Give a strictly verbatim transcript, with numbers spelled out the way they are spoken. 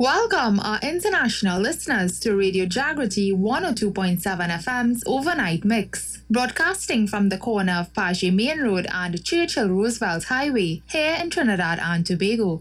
Welcome our international listeners to Radio Jagrati one oh two point seven F M's Overnight Mix, broadcasting from the corner of Paget Main Road and Churchill Roosevelt Highway here in Trinidad and Tobago.